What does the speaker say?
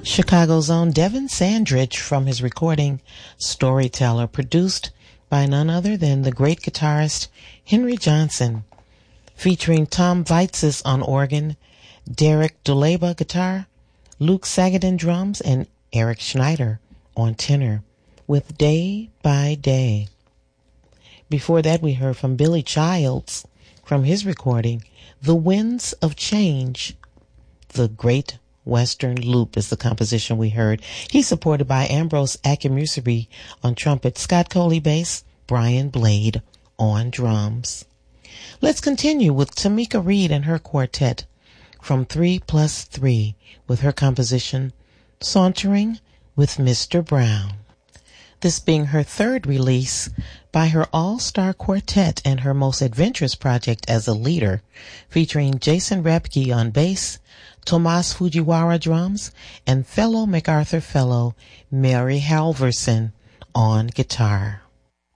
Chicago's own Devin Sandridge from his recording Storyteller, produced by none other than the great guitarist Henry Johnson, featuring Tom Vaitzes on organ, Derek Duleba guitar, Luke Sagadin drums, and Eric Schneider on tenor, with Day by Day. Before that, we heard from Billy Childs from his recording, The Winds of Change. The Great Western Loop is the composition we heard. He's supported by Ambrose Akinmusire on trumpet, Scott Coley bass, Brian Blade on drums. Let's continue with Tamika Reed and her quartet from 3+3 with her composition, Sauntering with Mr. Brown. This being her third release by her all-star quartet and her most adventurous project as a leader, featuring Jason Repke on bass, Tomas Fujiwara drums, and fellow MacArthur Fellow Mary Halverson on guitar.